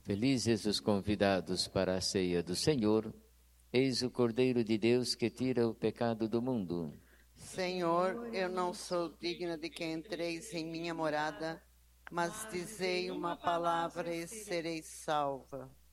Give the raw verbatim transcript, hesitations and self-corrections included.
Felizes os convidados para a ceia do Senhor. Eis o Cordeiro de Deus que tira o pecado do mundo. Senhor, eu não sou digna de que entreis em minha morada, mas dizei uma palavra e serei salva.